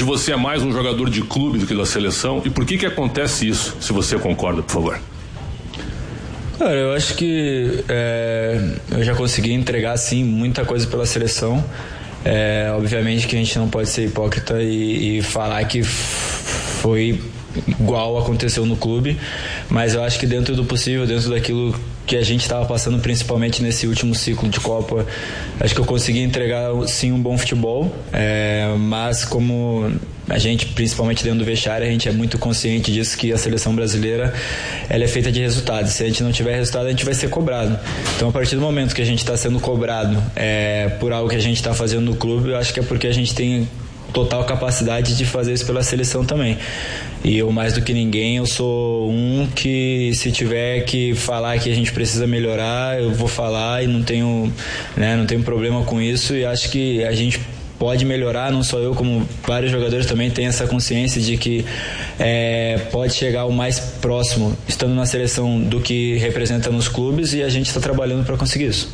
você é mais um jogador de clube do que da seleção? E por que acontece isso, se você concorda, por favor? Cara, eu acho que eu já consegui entregar, sim, muita coisa pela seleção. Obviamente que a gente não pode ser hipócrita e falar que foi igual aconteceu no clube, mas eu acho que dentro do possível, dentro daquilo que a gente estava passando, principalmente nesse último ciclo de Copa, acho que eu consegui entregar sim um bom futebol, mas como a gente, principalmente dentro do vestiário, a gente é muito consciente disso, que a seleção brasileira ela é feita de resultados. Se a gente não tiver resultado, a gente vai ser cobrado. Então, a partir do momento que a gente está sendo cobrado por algo que a gente está fazendo no clube, eu acho que é porque a gente tem total capacidade de fazer isso pela seleção também. E eu, mais do que ninguém, eu sou um que, se tiver que falar que a gente precisa melhorar, eu vou falar e não tenho problema com isso, e acho que a gente pode melhorar, não só eu, como vários jogadores também têm essa consciência de que pode chegar o mais próximo, estando na seleção, do que representa nos clubes, e a gente está trabalhando para conseguir isso.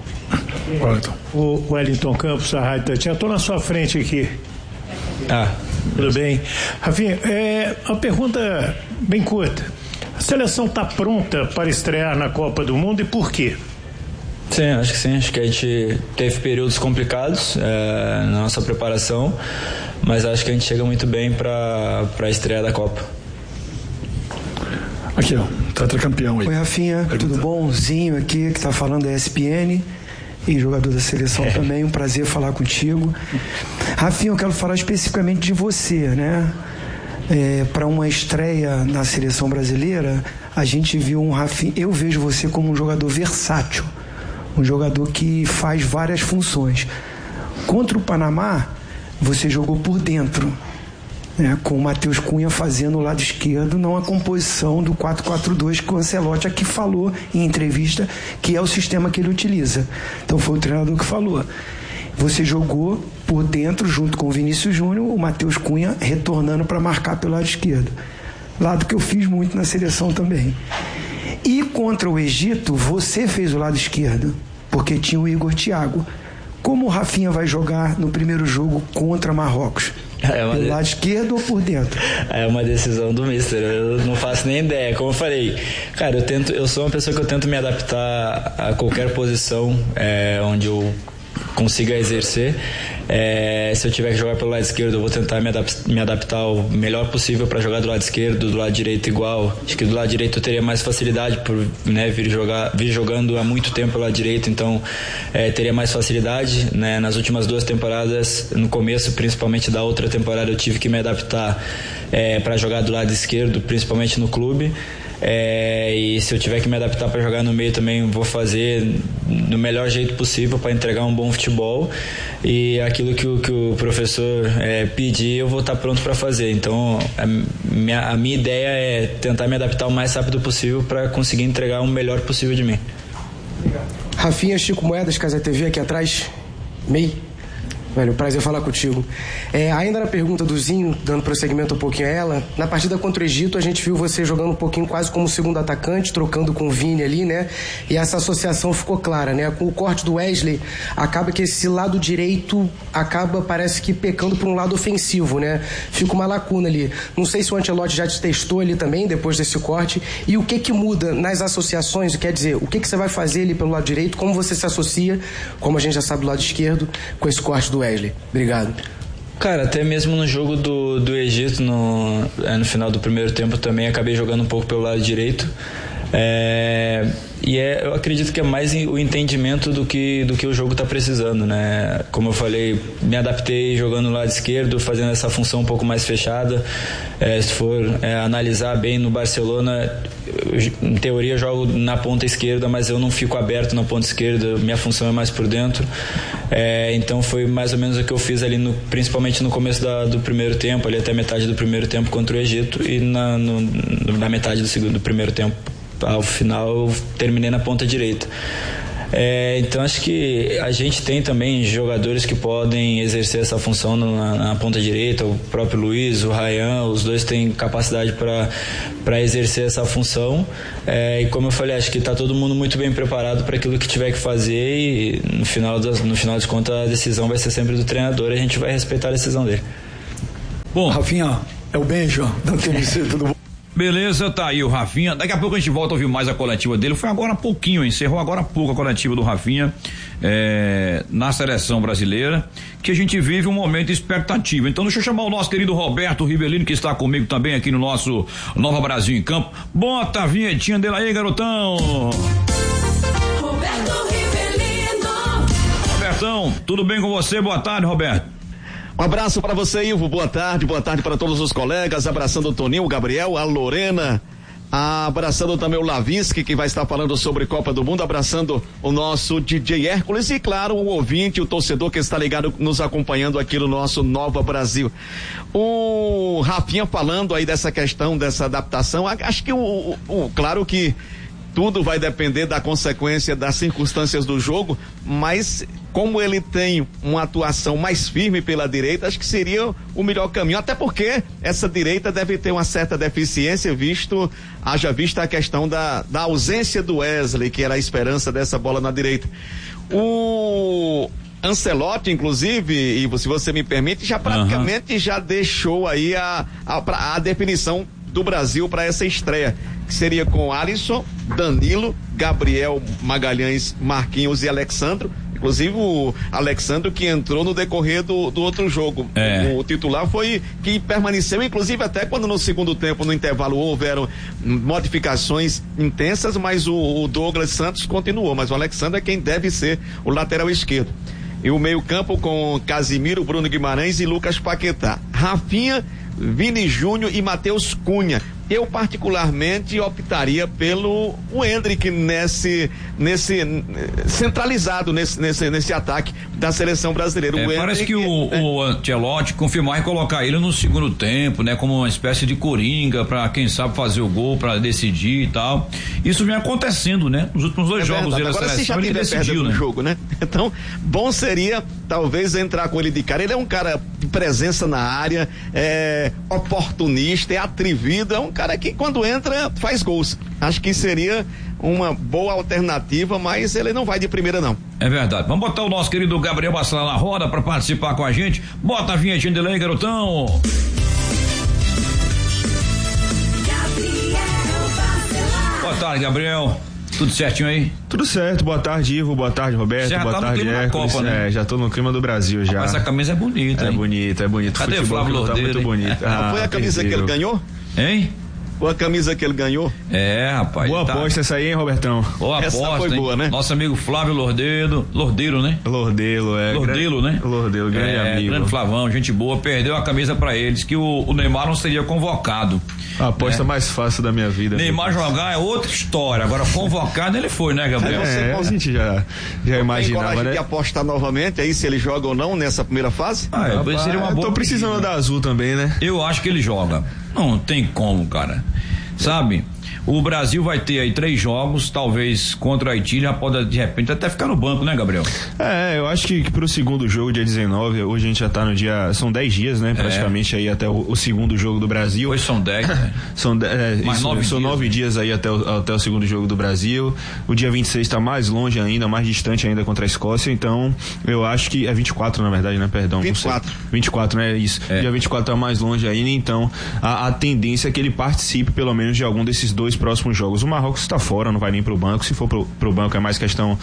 O Wellington Campos, da Rádio Tatiana, estou na sua frente aqui. Tudo bem. Rafinha, uma pergunta bem curta. A seleção está pronta para estrear na Copa do Mundo e por quê? Sim, acho que sim. Acho que a gente teve períodos complicados na nossa preparação, mas acho que a gente chega muito bem para a estreia da Copa. Aqui, ó, tetracampeão aí. Oi, Rafinha, tudo bom? Zinho aqui, que está falando da ESPN e jogador da seleção também. Um prazer falar contigo. Rafinha, eu quero falar especificamente de você, né? Para uma estreia na seleção brasileira, a gente viu um Rafinha. Eu vejo você como um jogador versátil, um jogador que faz várias funções. Contra o Panamá, você jogou por dentro, né, com o Matheus Cunha fazendo o lado esquerdo, não a composição do 4-4-2 que o Ancelotti aqui falou em entrevista, que é o sistema que ele utiliza. Então foi o treinador que falou. Você jogou por dentro junto com o Vinícius Júnior, o Matheus Cunha retornando para marcar pelo lado esquerdo. Lado que eu fiz muito na seleção também. E contra o Egito, você fez o lado esquerdo, porque tinha o Igor Thiago. Como o Rafinha vai jogar no primeiro jogo contra Marrocos? Pelo lado esquerdo ou por dentro? É uma decisão do mister, eu não faço nem ideia. Como eu falei, cara, eu sou uma pessoa que eu tento me adaptar a qualquer posição onde eu consiga exercer. Se eu tiver que jogar pelo lado esquerdo, eu vou tentar me adaptar o melhor possível para jogar do lado esquerdo, do lado direito igual. Acho que do lado direito eu teria mais facilidade por vir jogando há muito tempo pelo lado direito, então teria mais facilidade, né? Nas últimas 2 temporadas, no começo principalmente da outra temporada, eu tive que me adaptar para jogar do lado esquerdo, principalmente no clube. E se eu tiver que me adaptar para jogar no meio também, vou fazer do melhor jeito possível para entregar um bom futebol, e aquilo que o professor pedir, eu vou estar pronto para fazer. Então a minha ideia é tentar me adaptar o mais rápido possível para conseguir entregar o melhor possível de mim. Rafinha, Chico Moedas, Casa TV, aqui atrás. Velho, prazer falar contigo. Ainda na pergunta do Zinho, dando prosseguimento um pouquinho a ela, na partida contra o Egito, a gente viu você jogando um pouquinho quase como segundo atacante, trocando com o Vini ali, né? E essa associação ficou clara, né? Com o corte do Wesley, acaba que esse lado direito parece que pecando por um lado ofensivo, né? Fica uma lacuna ali. Não sei se o Ancelotti já te testou ali também, depois desse corte, e o que muda nas associações, quer dizer, o que você vai fazer ali pelo lado direito, como você se associa, como a gente já sabe, do lado esquerdo, com esse corte do Wesley. Obrigado. Cara, até mesmo no jogo do Egito, no final do primeiro tempo, também acabei jogando um pouco pelo lado direito. Eu acredito que é mais o entendimento do que o jogo está precisando, né? Como eu falei, me adaptei jogando no lado esquerdo, fazendo essa função um pouco mais fechada. Se for analisar bem no Barcelona, em teoria eu jogo na ponta esquerda, mas eu não fico aberto na ponta esquerda, minha função é mais por dentro. Então foi mais ou menos o que eu fiz ali, principalmente no começo do primeiro tempo, ali até metade do primeiro tempo contra o Egito, e na metade do primeiro tempo ao final eu terminei na ponta direita. Então acho que a gente tem também jogadores que podem exercer essa função na ponta direita, o próprio Luiz, o Ryan, os dois têm capacidade para exercer essa função, e como eu falei, acho que está todo mundo muito bem preparado para aquilo que tiver que fazer, e no final de contas a decisão vai ser sempre do treinador, e a gente vai respeitar a decisão dele. Bom, Rafinha, é o Benja da TMC, tudo bom? Beleza, tá aí o Rafinha. Daqui a pouco a gente volta a ouvir mais a coletiva dele. Foi agora há pouquinho, encerrou agora há pouco a coletiva do Rafinha na seleção brasileira, que a gente vive um momento de expectativa. Então deixa eu chamar o nosso querido Roberto Rivelino, que está comigo também aqui no nosso Nova Brasil em Campo. Bota a vinhetinha dele aí, garotão. Roberto Rivelino. Robertão, tudo bem com você? Boa tarde, Roberto. Um abraço para você, Ivo, boa tarde para todos os colegas, abraçando o Toninho, o Gabriel, a Lorena, abraçando também o Lavinsky, que vai estar falando sobre Copa do Mundo, abraçando o nosso DJ Hércules e, claro, o ouvinte, o torcedor que está ligado, nos acompanhando aqui no nosso Nova Brasil. O Rafinha falando aí dessa questão, dessa adaptação, acho que claro que tudo vai depender da consequência das circunstâncias do jogo, mas como ele tem uma atuação mais firme pela direita, acho que seria o melhor caminho, até porque essa direita deve ter uma certa deficiência, haja vista a questão da ausência do Wesley, que era a esperança dessa bola na direita. O Ancelotti, inclusive, e se você me permite, já praticamente já deixou aí a definição do Brasil para essa estreia, que seria com Alisson, Danilo, Gabriel, Magalhães, Marquinhos e Alexandro. Inclusive o Alexandro, que entrou no decorrer do outro jogo. O titular foi que permaneceu, inclusive até quando no segundo tempo, no intervalo, houveram modificações intensas, mas o Douglas Santos continuou, mas o Alexandro é quem deve ser o lateral esquerdo. E o meio-campo com Casimiro, Bruno Guimarães e Lucas Paquetá. Rafinha, Vini Júnior e Matheus Cunha. Eu particularmente optaria pelo Endrick centralizado nesse ataque da seleção brasileira. Parece que o Ancelotti confirmou em colocar ele no segundo tempo, né, como uma espécie de coringa para quem sabe fazer o gol, para decidir e tal. Isso vem acontecendo, né? Nos últimos dois jogos dele da seleção ele decidiu, né? Jogo, né? Então, bom seria talvez entrar com ele de cara. Ele é um cara de presença na área, oportunista, é atrevido, é um cara que quando entra faz gols. Acho que seria uma boa alternativa, mas ele não vai de primeira não. É verdade. Vamos botar o nosso querido Gabriel Bacelar na roda para participar com a gente. Bota a vinhetinha dele aí, garotão. Boa tarde, Gabriel. Tudo certinho aí? Tudo certo, boa tarde, Ivo, boa tarde, Roberto, já boa tarde, Hércules. Copa, né? Já tô no clima do Brasil já. Essa camisa é bonita, hein? É bonito. Cadê o Flávio Lordeiro? Tá muito bonito. Foi a camisa que ele ganhou? Hein? Foi a camisa que ele ganhou? Rapaz. Boa aposta essa aí, hein, Robertão? Boa aposta, essa foi boa, né? Nosso amigo Flávio Lordeiro, né? Lordelo, né? Lordelo, grande amigo. Grande Flavão, gente boa, perdeu a camisa pra eles, que o Neymar não seria convocado. A aposta mais fácil da minha vida. Neymar jogar é outra história, agora convocado ele foi, né, Gabriel? A gente já imaginava, tem né? de apostar novamente aí se ele joga ou não nessa primeira fase? Seria uma boa. Tô precisando da azul também, né? Eu acho que ele joga. Não tem como, cara. Sabe? O Brasil vai ter aí 3 jogos, talvez contra o Haiti, já pode de repente até ficar no banco, né, Gabriel? Eu acho que pro segundo jogo, dia 19, hoje a gente já tá no dia, são 10 dias, né, praticamente aí até o segundo jogo do Brasil. Hoje são 10, né? São 9 dias aí até o segundo jogo do Brasil. O dia 26 tá mais longe ainda, mais distante ainda contra a Escócia, então eu acho que é 24 na verdade, né, perdão. 24, né, isso. Dia 24 tá mais longe ainda, então a tendência é que ele participe pelo menos de algum desses 2 próximos jogos. O Marrocos está fora, não vai nem pro banco. Se for pro banco é mais questão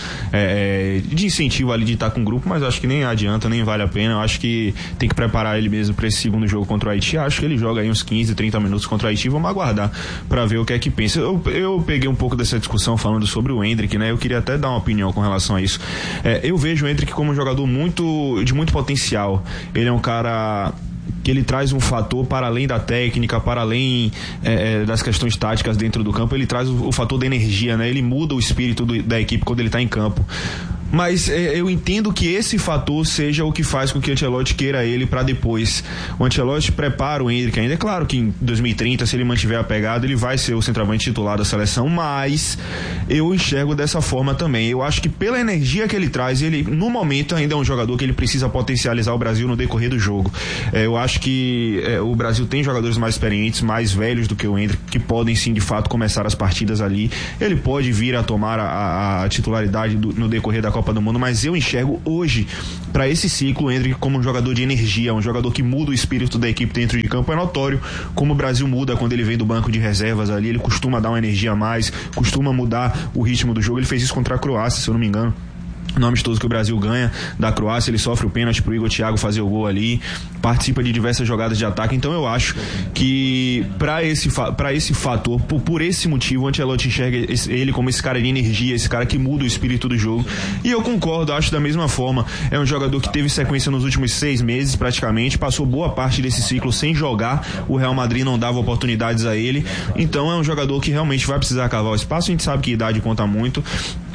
de incentivo ali de estar com o grupo, mas acho que nem adianta, nem vale a pena. Eu acho que tem que preparar ele mesmo para esse segundo jogo contra o Haiti. Acho que ele joga aí uns 15, 30 minutos contra o Haiti. Vamos aguardar para ver o que é que pensa. Eu peguei um pouco dessa discussão falando sobre o Endrick, né? Eu queria até dar uma opinião com relação a isso. Eu vejo o Endrick como um jogador de muito potencial. Ele é um cara que ele traz um fator para além da técnica, para além das questões táticas dentro do campo. Ele traz o fator da energia, né? Ele muda o espírito da equipe quando ele está em campo. Mas eu entendo que esse fator seja o que faz com que o Ancelotti queira ele para depois. O Ancelotti prepara o Endrick ainda. É claro que em 2030, se ele mantiver a pegada, ele vai ser o centroavante titular da seleção, mas eu enxergo dessa forma também. Eu acho que pela energia que ele traz, ele no momento ainda é um jogador que ele precisa potencializar o Brasil no decorrer do jogo. Eu acho que o Brasil tem jogadores mais experientes, mais velhos do que o Endrick, que podem sim de fato começar as partidas ali. Ele pode vir a tomar a titularidade no decorrer da Copa Copa do Mundo, mas eu enxergo hoje, para esse ciclo, o Endrick como um jogador de energia, um jogador que muda o espírito da equipe dentro de campo. É notório como o Brasil muda quando ele vem do banco de reservas ali, ele costuma dar uma energia a mais, costuma mudar o ritmo do jogo. Ele fez isso contra a Croácia, se eu não me engano. No amistoso que o Brasil ganha da Croácia, ele sofre o pênalti pro Igor Thiago fazer o gol ali, participa de diversas jogadas de ataque. Então eu acho que para esse fator, por esse motivo, o Ancelotti enxerga ele como esse cara de energia, esse cara que muda o espírito do jogo. E eu concordo, acho da mesma forma. É um jogador que teve sequência nos últimos 6 meses praticamente, passou boa parte desse ciclo sem jogar, o Real Madrid não dava oportunidades a ele. Então é um jogador que realmente vai precisar cavar o espaço. A gente sabe que a idade conta muito,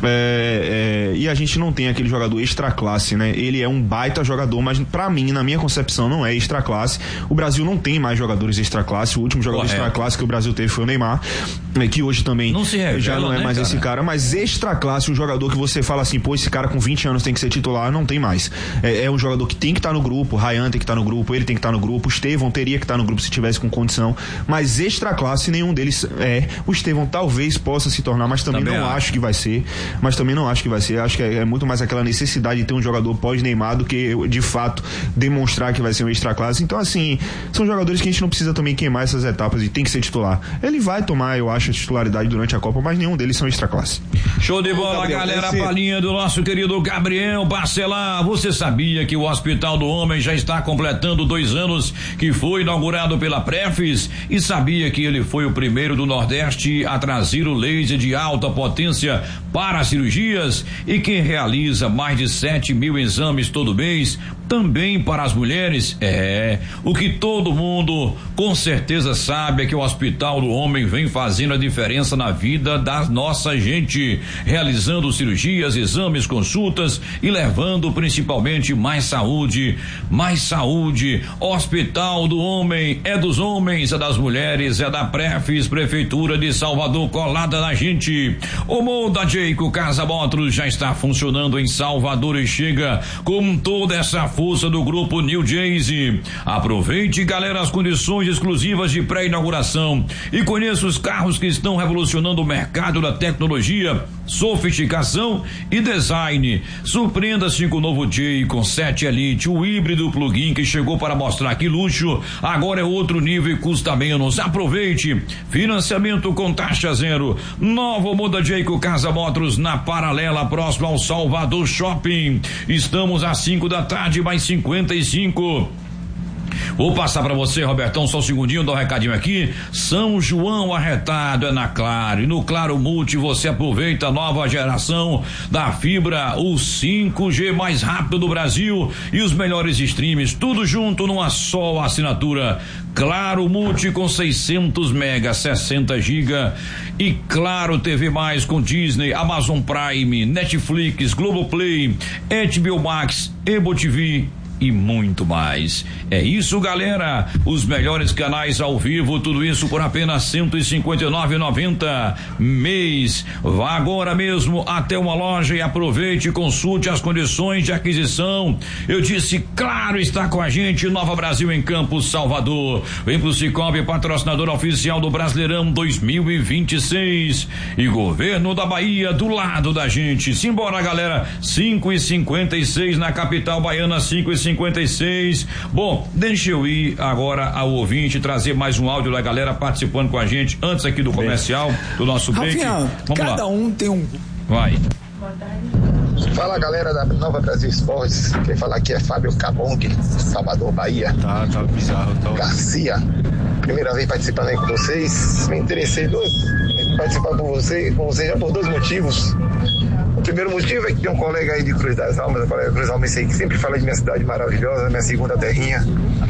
e a gente não tem aquele jogador extra classe, né? Ele é um baita jogador, mas pra mim, na minha concepção, não é extra classe. O Brasil não tem mais jogadores extra classe. O último jogador extra classe que o Brasil teve foi o Neymar, que hoje também já não é mais esse cara. Mas extra classe, um jogador que você fala assim, pô, esse cara com 20 anos tem que ser titular, não tem mais. É um jogador que tem que estar no grupo. O Ryan tem que estar no grupo, ele tem que estar no grupo, o Estevão teria que estar no grupo se tivesse com condição, mas extra classe nenhum deles é. O Estevão talvez possa se tornar, mas também não acho que vai ser. Acho que é muito mais aquela necessidade de ter um jogador pós-Neymar do que de fato demonstrar que vai ser um extra classe. Então, assim, são jogadores que a gente não precisa também queimar essas etapas e tem que ser titular. Ele vai tomar, eu acho, a titularidade durante a Copa, mas nenhum deles são extra classe. Show de bola, Gabriel, galera. A palhinha do nosso querido Gabriel Barcelar. Você sabia que o Hospital do Homem já está completando 2 anos que foi inaugurado pela Prefis? E sabia que ele foi o primeiro do Nordeste a trazer o laser de alta potência para cirurgias e que realiza mais de 7.000 exames todo mês, também para as mulheres? O que todo mundo com certeza sabe é que o Hospital do Homem vem fazendo a diferença na vida da nossa gente, realizando cirurgias, exames, consultas e levando principalmente mais saúde. Hospital do Homem é dos homens, é das mulheres, é da Prefis, Prefeitura de Salvador, colada na gente. O Moda Jeico Casa Motors já está funcionando em Salvador e chega com toda essa força do grupo New Jayce. Aproveite, galera, as condições exclusivas de pré-inauguração e conheça os carros que estão revolucionando o mercado da tecnologia, sofisticação e design. Surpreenda-se com o novo Jay com 7 Elite, o híbrido plug-in que chegou para mostrar que luxo agora é outro nível e custa menos. Aproveite, financiamento com taxa zero. Novo Moda Jeico Casa Motors na Paralela, próximo ao Salvador Shopping. Estamos às 5 da tarde, mais 55. Vou passar para você, Robertão, só um segundinho, dar um recadinho aqui. São João arretado é na Claro, e no Claro Multi você aproveita a nova geração da fibra, o 5G mais rápido do Brasil e os melhores streams, tudo junto numa só assinatura. Claro Multi com 600 mega, 60 giga e Claro TV Mais com Disney, Amazon Prime, Netflix, Globoplay, HBO Max, Ebo TV e muito mais. É isso, galera, os melhores canais ao vivo, tudo isso por apenas R$ 159,90 mês. Vá agora mesmo até uma loja e aproveite e consulte as condições de aquisição. Eu disse, Claro está com a gente, Nova Brasil em Campos, Salvador. Vem pro Cicobi, patrocinador oficial do Brasileirão 2026 e Governo da Bahia do lado da gente. Simbora, galera, 5h56 na capital baiana, 5h56. Bom, deixa eu ir agora ao ouvinte, trazer mais um áudio da galera participando com a gente antes aqui do comercial, do nosso break. Rafinha, cada um tem um... Vai. Fala, galera da Nova Brasil Esportes, quem fala aqui é Fábio Cabong, Salvador, Bahia. Tá bizarro, tá. Garcia, primeira vez participando aí com vocês, me interessei em participar com vocês já por 2 motivos. O primeiro motivo é que tem um colega aí de Cruz das Almas, o colega Cruz Almas que sempre fala de minha cidade maravilhosa, minha segunda terrinha.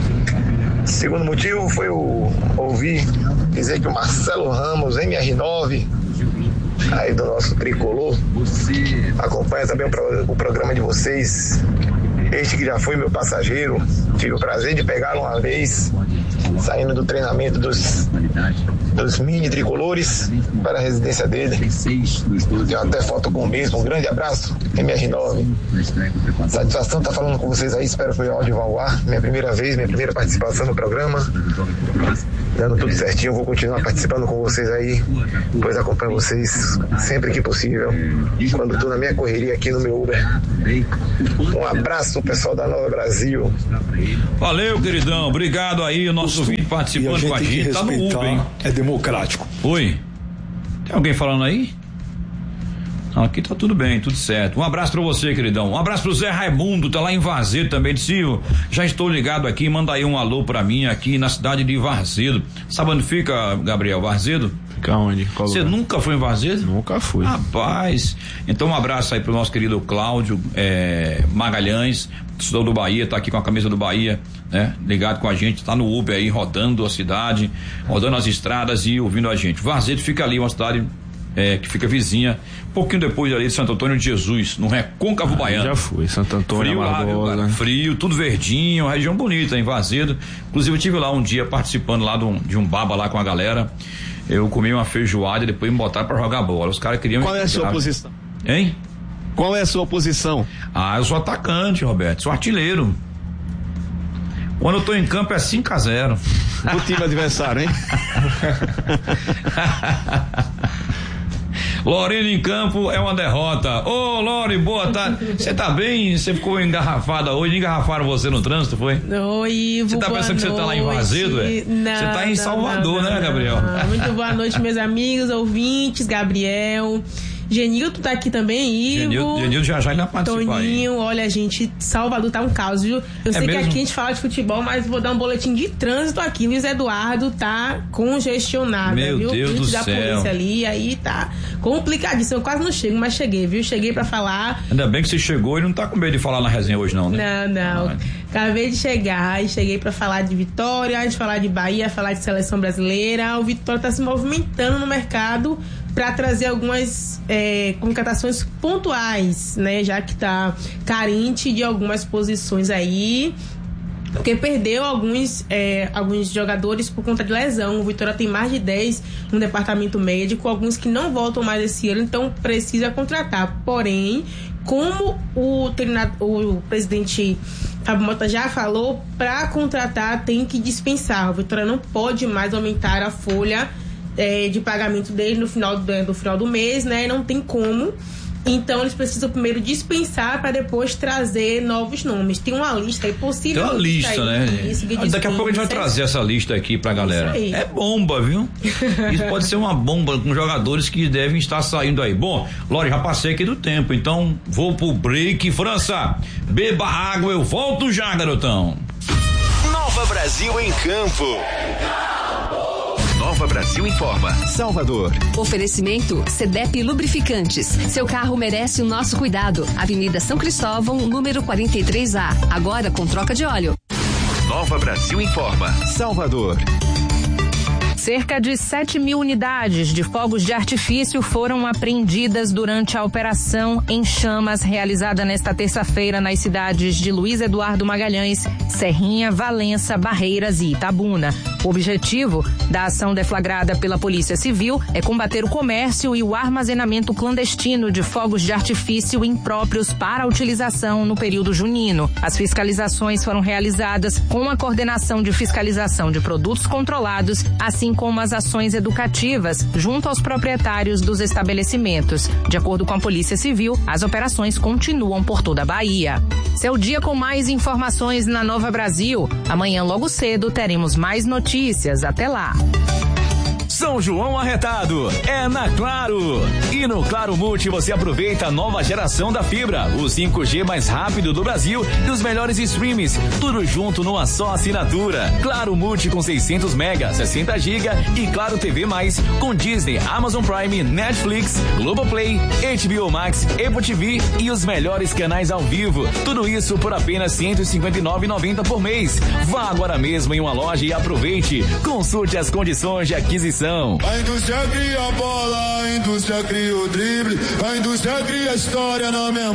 O segundo motivo foi ouvir dizer que o Marcelo Ramos, MR9, aí do nosso tricolor, acompanha também o programa de vocês, este que já foi meu passageiro, tive o prazer de pegá-lo uma vez, saindo do treinamento dos mini tricolores para a residência dele. Tenho até foto com o mesmo. Um grande abraço, MR9. Satisfação estar falando com vocês aí, espero que o áudio vá ao ar. Minha primeira vez, minha primeira participação no programa. Dando tudo certinho, eu vou continuar participando com vocês aí, pois acompanho vocês sempre que possível, quando estou na minha correria aqui no meu Uber. Um abraço, pessoal da Nova Brasil. Valeu, queridão, obrigado aí, o nosso vídeo participando com a gente, tá no Uber, hein? É democrático. Oi, tem alguém falando aí? Aqui tá tudo bem, tudo certo. Um abraço pra você, queridão. Um abraço pro Zé Raimundo, tá lá em Varzedo também. Disse, já estou ligado aqui, manda aí um alô pra mim aqui na cidade de Varzedo. Sabe onde fica, Gabriel, Varzedo? Fica onde? Você nunca foi em Varzedo? Nunca fui. Rapaz, então um abraço aí pro nosso querido Cláudio Magalhães, cidadão do Bahia, tá aqui com a camisa do Bahia, né? Ligado com a gente, tá no Uber aí, rodando a cidade, rodando as estradas e ouvindo a gente. Varzedo fica ali, uma cidade que fica vizinha, um pouquinho depois ali de Santo Antônio de Jesus, no Recôncavo Baiano. Já fui, Santo Antônio, frio lá, viu, cara? Frio, tudo verdinho, uma região bonita, em Varzedo. Inclusive eu estive lá um dia participando lá de um baba lá com a galera. Eu comi uma feijoada e depois me botaram pra jogar bola. Os caras queriam... Qual é a sua posição? Hein? Qual é a sua posição? Eu sou atacante, Roberto, sou artilheiro. Quando eu tô em campo é 5-0. O time adversário, hein? Lorena em campo é uma derrota. Ô, Lore, boa tarde. Você tá bem? Você ficou engarrafada hoje? Engarrafaram você no trânsito, foi? Oi, Ivo. Você tá pensando que você tá lá em Varzedo, é? Você tá em Salvador, né, Gabriel? Muito boa noite, meus amigos, ouvintes, Gabriel. Genilton tá aqui também, Ivo. Genilton já ele vai participar. Toninho, aí. Olha, gente, Salvador tá um caos, viu? Eu sei mesmo? Que aqui a gente fala de futebol, mas vou dar um boletim de trânsito aqui. Luiz Eduardo tá congestionado, meu viu? Deus do da céu. Polícia ali, aí tá complicadíssimo. Eu quase não chego, mas cheguei, viu? Cheguei pra falar. Ainda bem que você chegou e não tá com medo de falar na resenha hoje não, né? Não. Acabei de chegar e cheguei pra falar de Vitória, de falar de Bahia, falar de seleção brasileira. O Vitória tá se movimentando no mercado para trazer algumas contratações pontuais, né? Já que tá carente de algumas posições aí, porque perdeu alguns jogadores por conta de lesão. O Vitória tem mais de 10 no departamento médico, alguns que não voltam mais esse ano, então precisa contratar. Porém, como o presidente Fábio Mota já falou, para contratar tem que dispensar. O Vitória não pode mais aumentar a folha de pagamento dele no final do mês, né? Não tem como. Então eles precisam primeiro dispensar para depois trazer novos nomes. Tem uma lista aí possível. Tem uma lista, aí, né? Daqui a pouco a gente vai trazer essa lista aqui pra galera. É bomba, viu? Isso pode ser uma bomba com jogadores que devem estar saindo aí. Bom, Lore, já passei aqui do tempo, então vou pro break. França, beba água, eu volto já, garotão. Nova Brasil em campo. Nova Brasil informa. Salvador. Oferecimento CDEP Lubrificantes. Seu carro merece o nosso cuidado. Avenida São Cristóvão, número 43A. Agora com troca de óleo. Nova Brasil informa. Salvador. Cerca de 7.000 unidades de fogos de artifício foram apreendidas durante a operação Em Chamas, realizada nesta terça-feira nas cidades de Luiz Eduardo Magalhães, Serrinha, Valença, Barreiras e Itabuna. O objetivo da ação deflagrada pela Polícia Civil é combater o comércio e o armazenamento clandestino de fogos de artifício impróprios para a utilização no período junino. As fiscalizações foram realizadas com a coordenação de fiscalização de produtos controlados, assim como as ações educativas junto aos proprietários dos estabelecimentos. De acordo com a Polícia Civil, as operações continuam por toda a Bahia. Seu dia com mais informações na Nova Brasil. Amanhã logo cedo teremos mais notícias. Até lá. São João arretado é na Claro. E no Claro Multi você aproveita a nova geração da fibra, o 5G mais rápido do Brasil e os melhores streams, tudo junto numa só assinatura. Claro Multi com 600 mega, 60 GB e Claro TV Mais com Disney, Amazon Prime, Netflix, Globoplay, HBO Max, Apple TV e os melhores canais ao vivo. Tudo isso por apenas R$ 159,90 por mês. Vá agora mesmo em uma loja e aproveite. Consulte as condições de aquisição. A indústria cria a bola, a indústria cria o drible, a indústria cria a história na memória.